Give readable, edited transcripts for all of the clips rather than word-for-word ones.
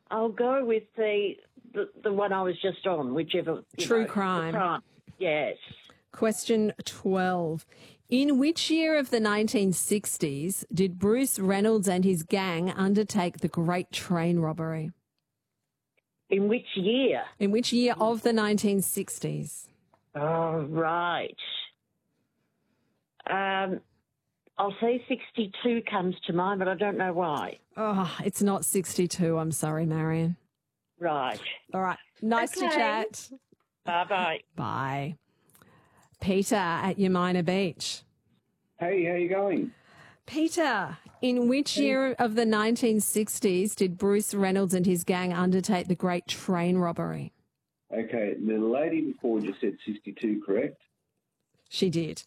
I'll go with the one I was just on, whichever. True crime. Yes. Question 12. In which year of the 1960s did Bruce Reynolds and his gang undertake the Great Train Robbery? In which year? In which year of the 1960s? Oh, right. I'll say 62 comes to mind, but I don't know why. Oh, it's not 62. I'm sorry, Marion. Right. All right. Nice to chat. Bye-bye. Bye. Peter at Yamina Beach. Hey, how you going? Peter, in which year of the 1960s did Bruce Reynolds and his gang undertake the Great Train Robbery? Okay, the lady before just said 62, correct? She did.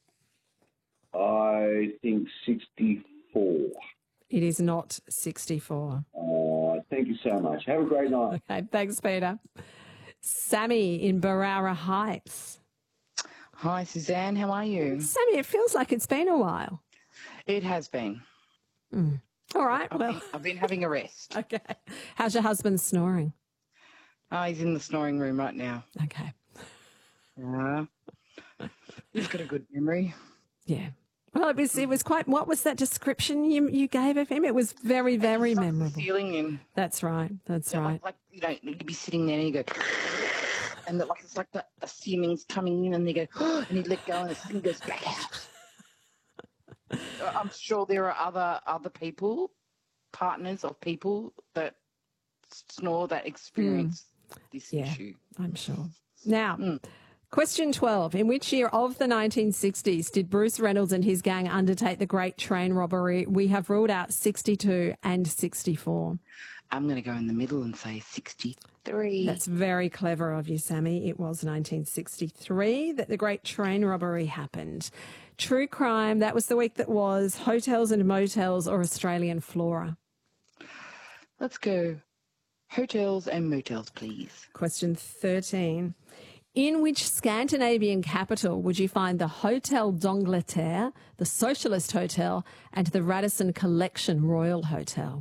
I think 64. It is not 64. Thank you so much. Have a great night. Okay, thanks, Peter. Sammy in Barara Heights. Hi, Suzanne. How are you? Sammy, it feels like it's been a while. It has been. All right, I've been having a rest. Okay. How's your husband snoring? Oh, he's in the snoring room right now. Okay. Yeah. He's got a good memory. Yeah. Well, it was quite, what was that description you gave of him? It was very, very memorable. Feeling him. That's right. That's right. Like, you'd be sitting there and you go, and it's like the seeming's coming in and they go, and he'd let go and the thing goes back out. I'm sure there are other people, partners of people that snore that experience this issue. I'm sure. Now, question 12. In which year of the 1960s did Bruce Reynolds and his gang undertake the Great Train Robbery? We have ruled out 62 and 64. I'm going to go in the middle and say 63. That's very clever of you, Sammy. It was 1963 that the Great Train Robbery happened. True crime, that was the week that was. Hotels and motels or Australian flora? Let's go hotels and motels, please. Question 13. In which Scandinavian capital would you find the Hotel d'Angleterre, the Socialist Hotel, and the Radisson Collection Royal Hotel?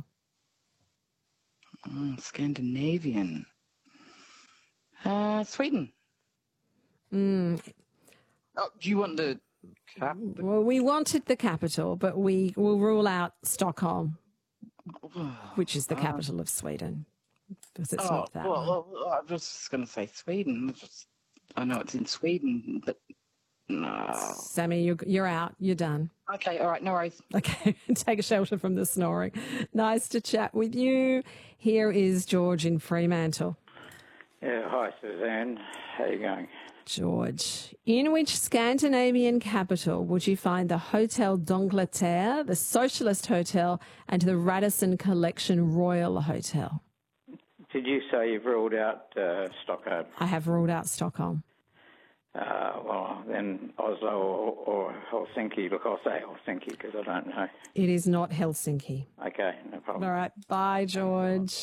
Scandinavian. Sweden. Mm. Oh, do you want the capital? Well, we wanted the capital, but we will rule out Stockholm, which is the capital of Sweden, because it's not that one. Well, I was just going to say Sweden. I know it's in Sweden, but no. Sammy, you're out. You're done. Okay, all right, no worries. Okay, take a shelter from the snoring. Nice to chat with you. Here is George in Fremantle. Yeah, hi, Suzanne. How you going? George, in which Scandinavian capital would you find the Hotel d'Angleterre, the Socialist Hotel, and the Radisson Collection Royal Hotel? Did you say you've ruled out Stockholm? I have ruled out Stockholm. Well, then Oslo or Helsinki. Look, I'll say Helsinki because I don't know. It is not Helsinki. Okay, no problem. All right. Bye, George.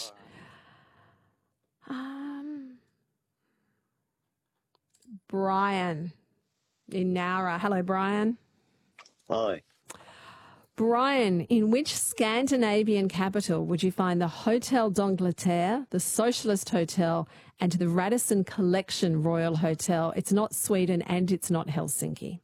Brian in Nowra. Hello, Brian. Hi. Brian, in which Scandinavian capital would you find the Hotel d'Angleterre, the Socialist Hotel, and the Radisson Collection Royal Hotel? It's not Sweden and it's not Helsinki.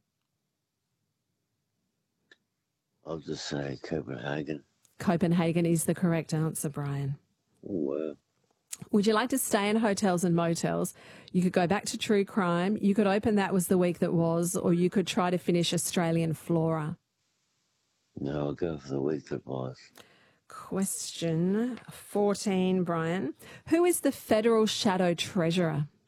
I'll just say Copenhagen. Copenhagen is the correct answer, Brian. Oh, Would you like to stay in hotels and motels? You could go back to true crime. You could open That Was the Week That Was, or you could try to finish Australian flora. No, I'll go for the week that was. Question 14, Brian. Who is the federal shadow treasurer?